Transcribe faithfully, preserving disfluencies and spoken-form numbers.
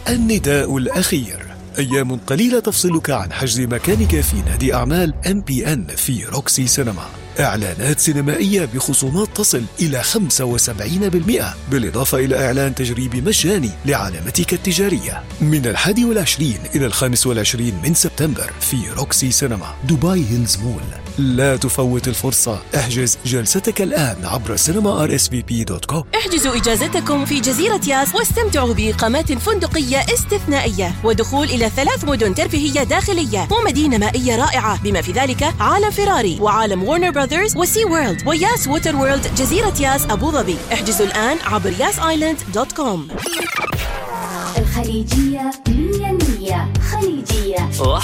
النداء الأخير. أيام قليلة تفصلك عن حجز مكانك في نادي أعمال إم بي إن في روكسي سينما. إعلانات سينمائية بخصومات تصل إلى خمسة وسبعين بالمئة، بالإضافة إلى إعلان تجريبي مجاني لعلامتك التجارية من الحادي والعشرين إلى الخامس والعشرين من سبتمبر في روكسي سينما دبي هيلز مول. لا تفوت الفرصة، احجز جلستك الآن عبر سينما آر إس في بي دوت كوم. احجزوا إجازتكم في جزيرة ياس واستمتعوا بإقامات فندقية استثنائية ودخول إلى ثلاث مدن ترفيهية داخلية ومدينة مائية رائعة، بما في ذلك عالم فيراري وعالم وورنر براذرز وسي وورلد وياس ووتر وورلد جزيرة ياس أبو ظبي. احجزوا الآن عبر ياس آيلاند دوت كوم. الخليجية مية مية خليجية.